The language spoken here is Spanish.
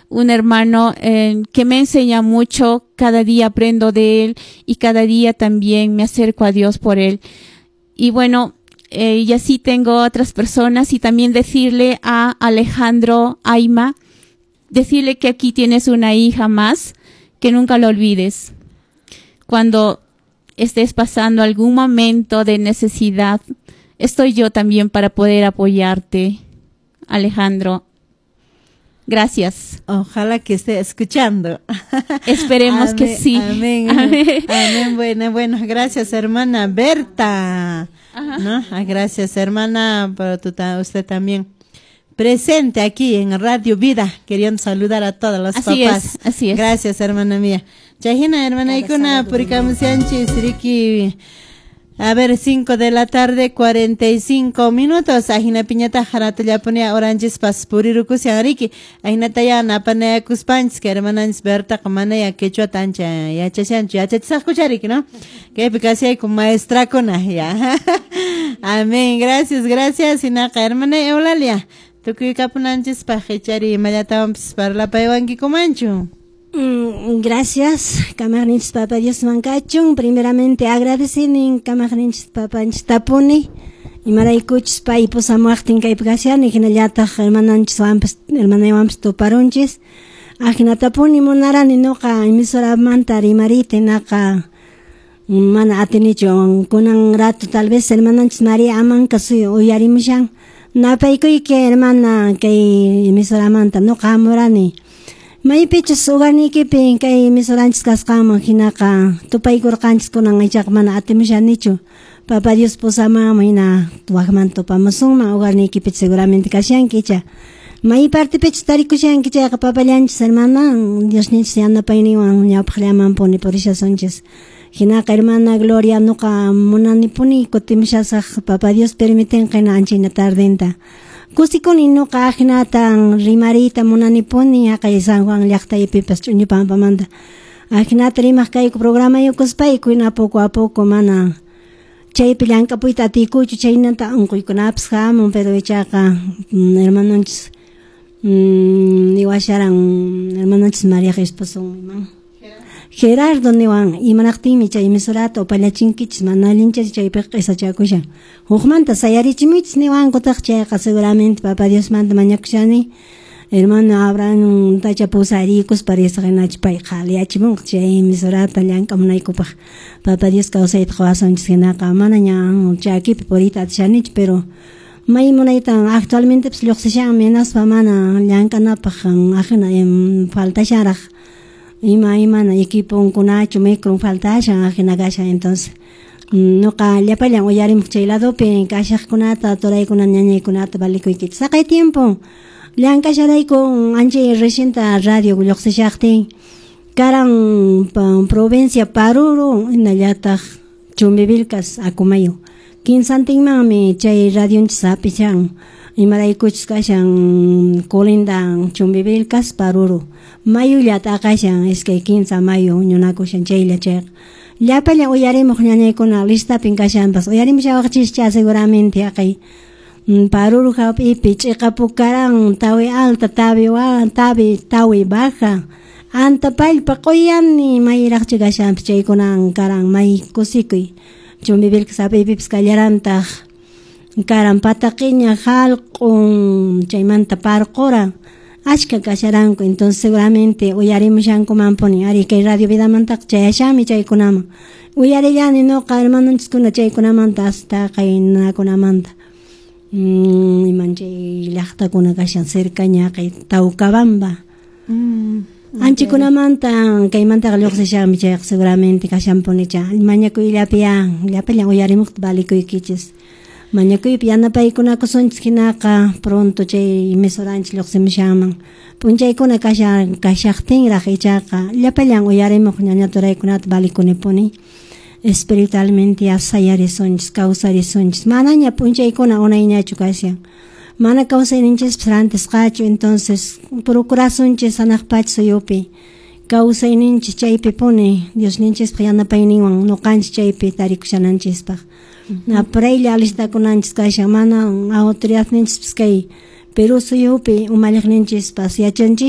un hermano que me enseña mucho, cada día aprendo de él y cada día también me acerco a Dios por él. Y bueno, y así tengo otras personas, y también decirle a Alejandro Aima, decirle que aquí tienes una hija más, que nunca lo olvides. Cuando estés pasando algún momento de necesidad, estoy yo también para poder apoyarte, Alejandro. Gracias. Ojalá que esté escuchando. Esperemos que sí. Amén. Amén. Amén. Bueno, gracias, hermana Berta. ¿No? Gracias, hermana, por usted también presente aquí en Radio Vida, queriendo saludar a todos los papás. Así es. Gracias, hermana mía. Chajina, hermana Ikuna, Puricamusianchi, Siriki. A ver, 5 de la tarde, 45 minutos. Ajina piñata jarata ya ponía oranges paspuriruku siariki. Ajina taya napane kuspanch, que hermanas Berta kamana ya quechua tancha, ya chachancho, ya chachariki, ¿no? Que casi hay con maestra con ya. Amén, gracias. Inaka hermana Eulalia. Tu que capunanches pajechari, mayatams para la paiwanki comancho. Gracias, Camarnich Papa Dios Mancachun. Primeramente agradecer en Camarnich Papa Tapuni y Maraicuch Pai Posamuachtin Caipgasian y Ginallata Hermananch Hermanewams Toparonches. Ajinatapuni Monarani Noca emisora Mantari Marite Naka Mana Atenicho con un rato tal vez Hermananch María Aman Casu Uyarimushan. Napaico y que hermana que emisora Manta no Camorani. May pichas ugani ki pin kay misoranchis kaskama hinaka tupay kurkanchis ko nang ichak mana atimisyan nicho. Papa Dios po sama may na tuwagman to pamasong ma ugani ki pich seguramente kasyan kicha. May parte pich tariko siyan kicha kapapalyanchis hermana Dios nichis yan na painiwang nyapakliaman po ni Porisha Sonches. Hinaka hermana Gloria no ka muna ni po ni kotimisya sa Papa Dios permiten kay na anchi na tardenta. Kusiko nino kahinatang rimarita munanipuni kay San Juan Llacta y Pipas chunyo pampamanda. Ahinata rimah kay programa yo kuspay kuina poco a poco mana. Chay pilang kapuy tatiku chay nanta ang kuy kunaps hamon pero ichaka hermanonchis niwasharang hermanonchis María Esposong imang. Gerardo niwan imanaqtimi chay misurato palachinkichis manalinchis chay peqisa chakushan. Hukmanta sayarichimichis niwan kutaq chayqa seguramente Papa Dios manta mañakushani. Hermano Abraham tachapusaricos parece que nachpay qaliachimun chay misurata llankamunaykupaq. Papa Dios kawsayta qhawasunchis hinaqa mana ñan chakipi purita atishanich pero may munaytan actualmente pues lluqsishan menaspa mana llankanapaq ajena faltasharaq. Imana equipo kunachu micro faltashan ajinagasha entonces no ka llapallan uyarim chaylado pe kashaq kunata toraykuna ñañaykunata balikuykit saqay tiempo llankasharayku ancha recienta radio lluqsishaqtin karan provincia Paruru inallataq Chumbivilcas Akumayo kinsantinmanmi chay radionchis apishan imaraykuchis kashan Colindan Chumbivilcas Paruru mayullata akashan es que 15 mayo ñunakushan chaylla chay llapalla uyarimuq ñañaykuna listapin kashanpas uyarimushawaqchischa seguramente akay Paruru hapipi ch'iqapukaran tawi alta tawi baja anta pallpa quyani mayraqchi kashanpas chaykunan karan may kusikuy Chumbivilcas apipipis kallarantaq karan pataqiña halq'un chaymanta parqura ashka kasharanku entonces seguramente uyarimushankumanpuni ari kay Radio Vidamantaq chayashami chaykunaman uyarillani noqa hermanonchiskuna chaykunamanta hasta kay nakunamanta iman chay llaqtakuna kashan cercaña kay Tawkabamba anchikunamanta kaymantaqa lluqsishami chayqa seguramente kashanpunicha mañakuyllapiyan llapallan uyarimuqta balikuykichis mañakuypi yanapaykunakusunchis hinaqa pronto chay mesoranchis lluqsimushanman punchaykuna kashaqtinraq ichaqa llapallan uyarimuq ñañaturaykunata balikunipuni espiritualmente sayarisunchis kawsarisunchis manaña punchaykuna unayñachu kashan mana kawsayninchis antes qachu entonces procurasunchis sanaqpach suyupi kawsayninchis chaypi puni Diosninchis yanapayninwan nuqanchis chaypi tarikushananchispaq apraylla alistakunanchis kashan mana autoridadninchis kay Perú suyupi umalliqninchispas yachanchis